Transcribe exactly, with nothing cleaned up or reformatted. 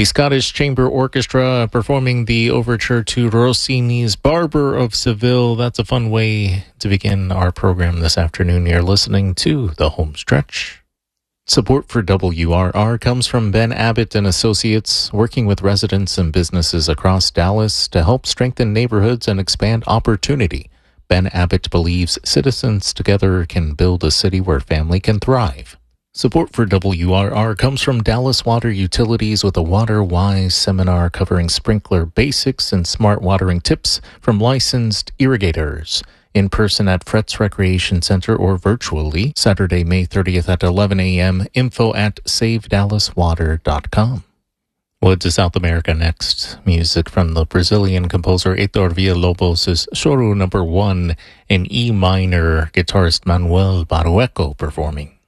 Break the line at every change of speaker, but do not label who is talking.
The Scottish Chamber Orchestra performing the overture to Rossini's Barber of Seville. That's a fun way to begin our program this afternoon. You're listening to The Home Stretch. Support for W R R comes from Ben Abbott and Associates, working with residents and businesses across Dallas to help strengthen neighborhoods and expand opportunity. Ben Abbott believes citizens together can build a city where family can thrive. Support for W R R comes from Dallas Water Utilities with a Water Wise seminar covering sprinkler basics and smart watering tips from licensed irrigators. In person at Fretz Recreation Center or virtually, Saturday, May thirtieth at eleven a.m. Info at save dallas water dot com. Well, to South America next. Music from the Brazilian composer Heitor Villa-Lobos' Choro Number One, and E minor guitarist Manuel Barueco performing.